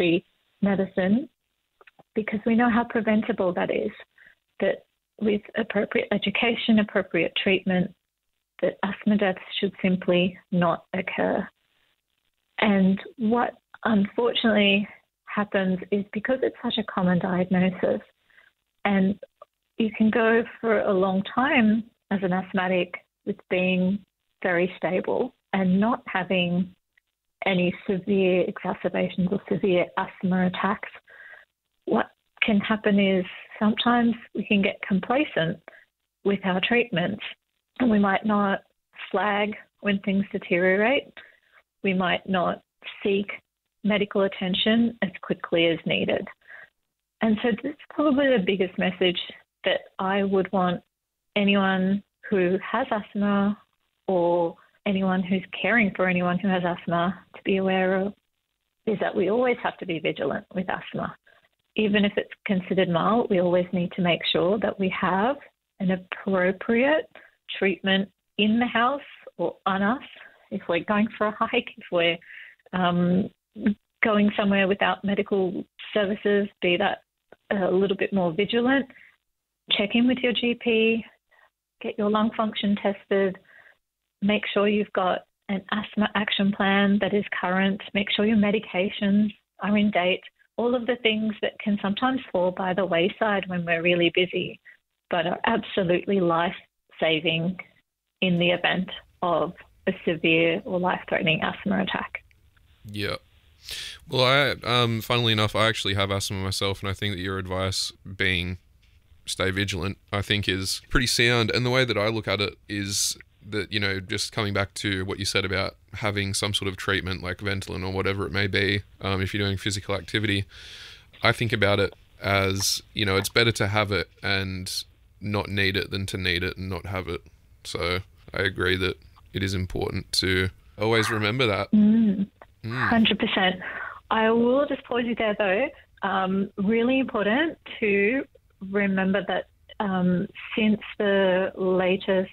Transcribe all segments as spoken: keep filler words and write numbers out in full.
respiratory medicine because we know how preventable that is, that with appropriate education, appropriate treatment, that asthma deaths should simply not occur. And what unfortunately happens is because it's such a common diagnosis, and you can go for a long time as an asthmatic with being very stable and not having any severe exacerbations or severe asthma attacks. What can happen is sometimes we can get complacent with our treatments and we might not flag when things deteriorate. We might not seek medical attention as quickly as needed. And so this is probably the biggest message that I would want anyone who has asthma or anyone who's caring for anyone who has asthma to be aware of, is that we always have to be vigilant with asthma. Even if it's considered mild, we always need to make sure that we have an appropriate treatment in the house or on us. If we're going for a hike, if we're um, going somewhere without medical services, be that a little bit more vigilant. Check in with your G P, get your lung function tested, make sure you've got an asthma action plan that is current, make sure your medications are in date, all of the things that can sometimes fall by the wayside when we're really busy, but are absolutely life-saving in the event of a severe or life-threatening asthma attack. Yeah. Well, I, um, funnily enough, I actually have asthma myself, and I think that your advice being stay vigilant, I think is pretty sound. And the way that I look at it is that, you know, just coming back to what you said about having some sort of treatment like Ventolin or whatever it may be, um, if you're doing physical activity, I think about it as, you know, it's better to have it and not need it than to need it and not have it. So I agree that it is important to always remember that. Mm, mm. one hundred percent. I will just pause you there though. Um, really important to remember that um, since the latest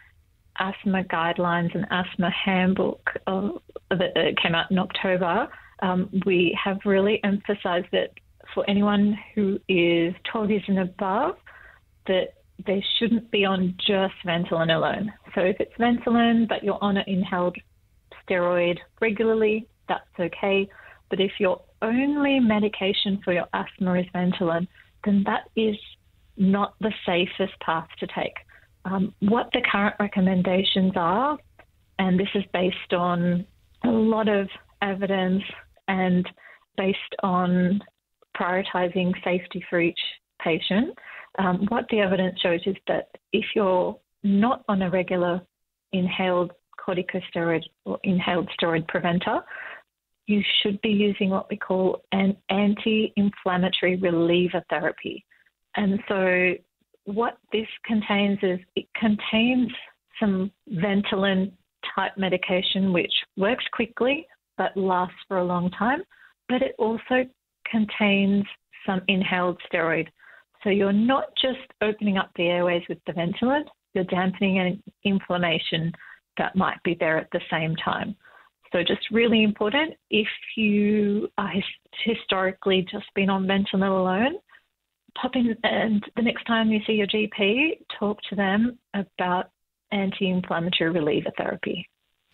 asthma guidelines and asthma handbook uh, that uh, came out in October, um, we have really emphasised that for anyone who is twelve years and above, that they shouldn't be on just Ventolin alone. So if it's Ventolin but you're on an inhaled steroid regularly, that's okay. But if your only medication for your asthma is Ventolin, then that is not the safest path to take. Um, what the current recommendations are, and this is based on a lot of evidence and based on prioritising safety for each patient, um, what the evidence shows is that if you're not on a regular inhaled corticosteroid or inhaled steroid preventer, you should be using what we call an anti-inflammatory reliever therapy. And so what this contains is it contains some Ventolin type medication which works quickly but lasts for a long time, but it also contains some inhaled steroid. So you're not just opening up the airways with the Ventolin, you're dampening an inflammation that might be there at the same time. So just really important, if you are his- historically just been on Ventolin alone, pop in and the next time you see your G P, talk to them about anti-inflammatory reliever therapy.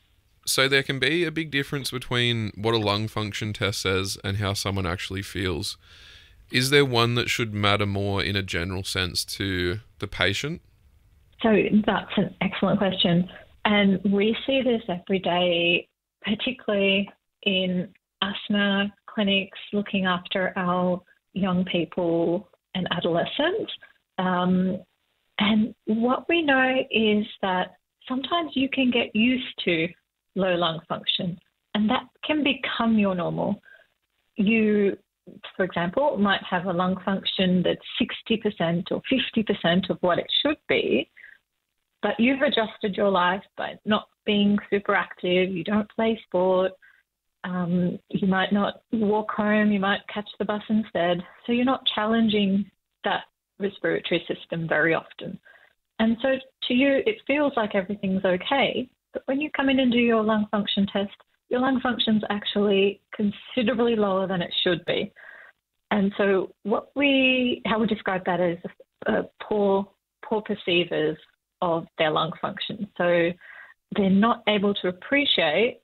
So there can be a big difference between what a lung function test says and how someone actually feels. Is there one that should matter more in a general sense to the patient? So that's an excellent question. And we see this every day, particularly in asthma clinics looking after our young people and adolescents. Um, and what we know is that sometimes you can get used to low lung function, and that can become your normal. You, for example, might have a lung function that's sixty percent or fifty percent of what it should be, but you've adjusted your life by not being super active, you don't play sport, um, you might not walk home, you might catch the bus instead. So you're not challenging that respiratory system very often. And so to you, it feels like everything's okay. But when you come in and do your lung function test, your lung function's actually considerably lower than it should be. And so what we, how we describe that is uh, poor, poor perceivers of their lung function. So they're not able to appreciate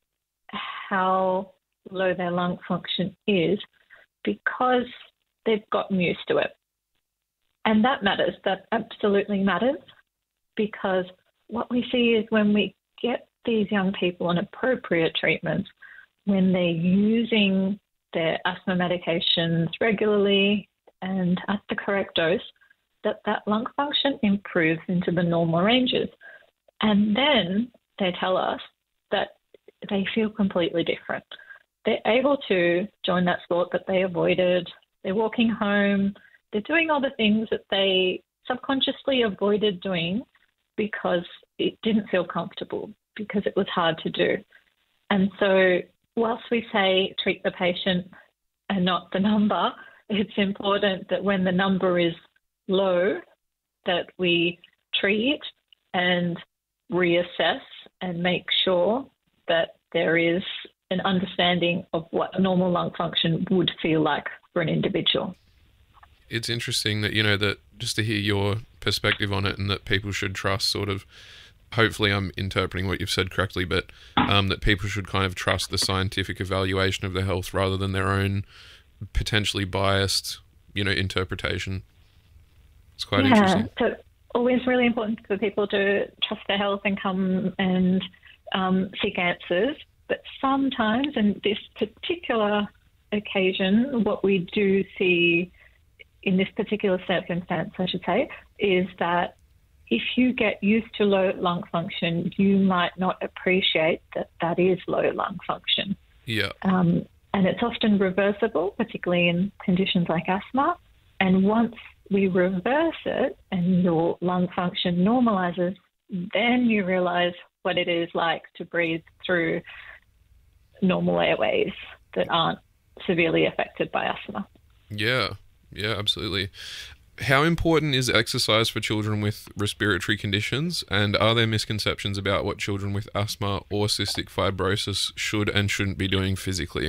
how low their lung function is because they've gotten used to it. And that matters. That absolutely matters, because what we see is when we get these young people on appropriate treatments, when they're using their asthma medications regularly and at the correct dose, that that lung function improves into the normal ranges. And then they tell us that they feel completely different. They're able to join that sport that they avoided. They're walking home. They're doing all the things that they subconsciously avoided doing because it didn't feel comfortable, because it was hard to do. And so whilst we say treat the patient and not the number, it's important that when the number is low, that we treat and reassess and make sure that there is an understanding of what normal lung function would feel like for an individual. It's interesting that, you know, that just to hear your perspective on it, and that people should trust sort of, hopefully I'm interpreting what you've said correctly, but um, that people should kind of trust the scientific evaluation of their health rather than their own potentially biased, you know, interpretation. It's quite yeah, interesting. So always really important for people to trust their health and come and um, seek answers. But sometimes, in this particular occasion, what we do see in this particular circumstance, I should say, is that if you get used to low lung function, you might not appreciate that that is low lung function. Yeah. Um, and it's often reversible, particularly in conditions like asthma. And once we reverse it and your lung function normalizes, then you realize what it is like to breathe through normal airways that aren't severely affected by asthma. Yeah, yeah, absolutely. How important is exercise for children with respiratory conditions, and are there misconceptions about what children with asthma or cystic fibrosis should and shouldn't be doing physically?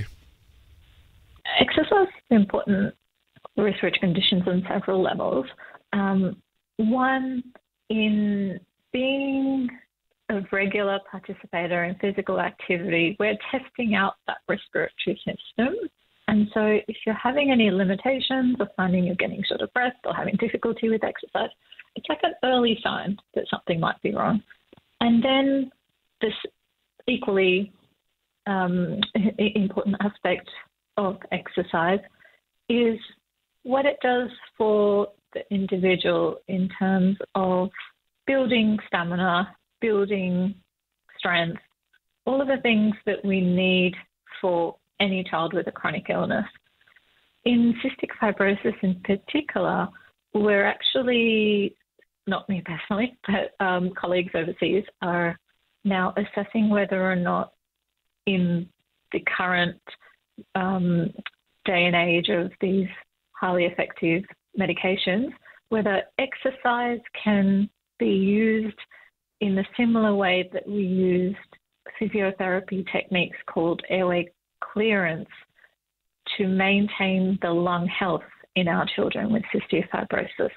Exercise is important for respiratory conditions on several levels. Um, one, in being a regular participator in physical activity, we're testing out that respiratory system. And so if you're having any limitations or finding you're getting short of breath or having difficulty with exercise, it's like an early sign that something might be wrong. And then this equally um, important aspect of exercise is what it does for the individual in terms of building stamina, building strength, all of the things that we need for any child with a chronic illness. In cystic fibrosis in particular, we're actually, not me personally, but um, colleagues overseas are now assessing whether or not in the current um, day and age of these highly effective medications, whether exercise can be used in the similar way that we used physiotherapy techniques called airway clearance to maintain the lung health in our children with cystic fibrosis.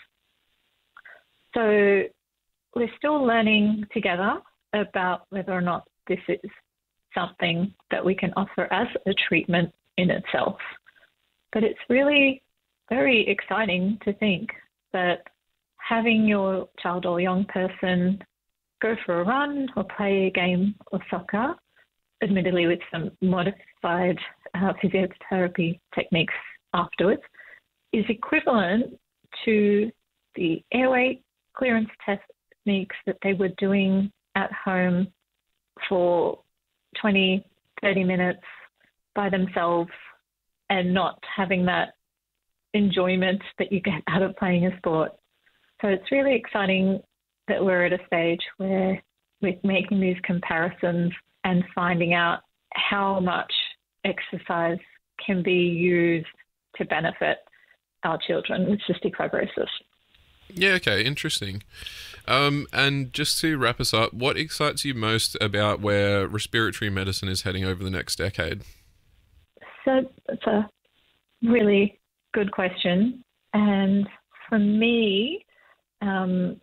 So we're still learning together about whether or not this is something that we can offer as a treatment in itself. But it's really very exciting to think that having your child or young person go for a run or play a game of soccer, admittedly with some modified uh, physiotherapy techniques afterwards, is equivalent to the airway clearance techniques that they were doing at home for twenty, thirty minutes by themselves and not having that enjoyment that you get out of playing a sport. So it's really exciting that we're at a stage where we're making these comparisons and finding out how much exercise can be used to benefit our children with cystic fibrosis. Yeah, okay, interesting. Um, and just to wrap us up, what excites you most about where respiratory medicine is heading over the next decade? So it's a really good question. And for me, um,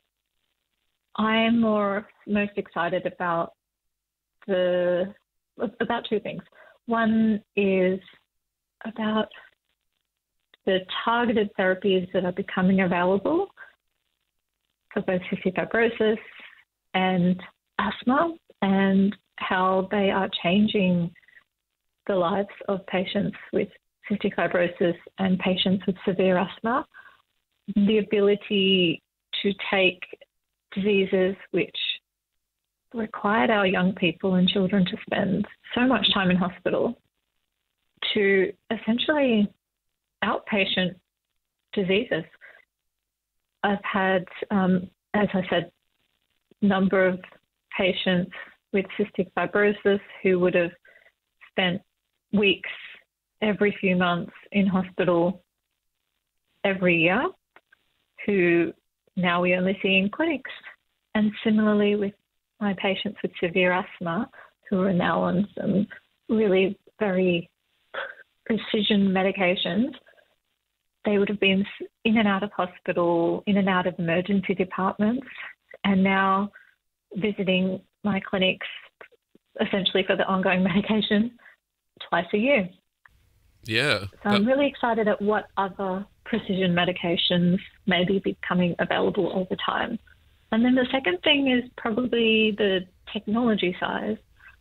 I'm more most excited about the about two things. One is about the targeted therapies that are becoming available for both cystic fibrosis and asthma, and how they are changing the lives of patients with cystic fibrosis and patients with severe asthma. The ability to take diseases which required our young people and children to spend so much time in hospital to essentially outpatient diseases. I've had, um, as I said, number of patients with cystic fibrosis who would have spent weeks every few months in hospital every year, who now we only see in clinics. And similarly with my patients with severe asthma, who are now on some really very precision medications, they would have been in and out of hospital, in and out of emergency departments, and now visiting my clinics essentially for the ongoing medication twice a year. Yeah. So I'm really excited at what other precision medications may be becoming available over time. And then the second thing is probably the technology side.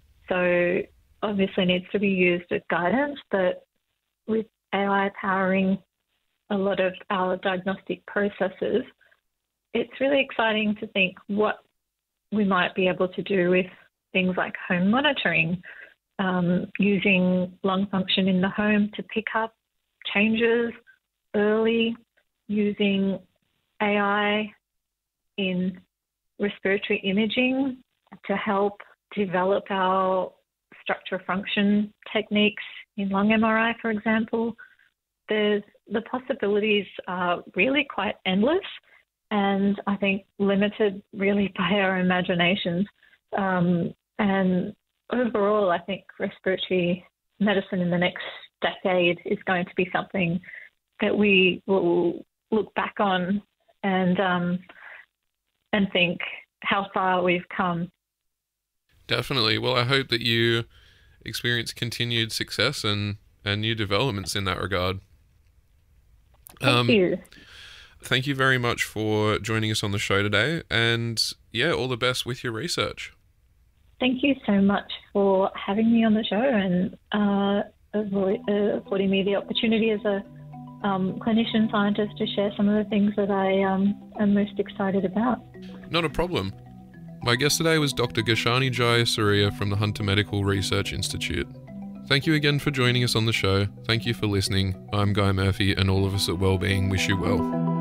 So obviously needs to be used as guidance, but with A I powering a lot of our diagnostic processes, it's really exciting to think what we might be able to do with things like home monitoring, um, using lung function in the home to pick up changes early, using A I in respiratory imaging to help develop our structure function techniques in lung M R I, for example. There's, the possibilities are really quite endless, and I think limited really by our imaginations. Um, and overall, I think respiratory medicine in the next decade is going to be something that we will look back on and um, and think how far we've come. Definitely. Well, I hope that you experience continued success and, and new developments in that regard. Thank um, you. Thank you very much for joining us on the show today. And yeah, all the best with your research. Thank you so much for having me on the show and uh, affording me the opportunity as a um, clinician scientist to share some of the things that I um, am most excited about. Not a problem. My guest today was Doctor Gashani Jayasuriya from the Hunter Medical Research Institute. Thank you again for joining us on the show. Thank you for listening. I'm Guy Murphy, and all of us at Wellbeing wish you well.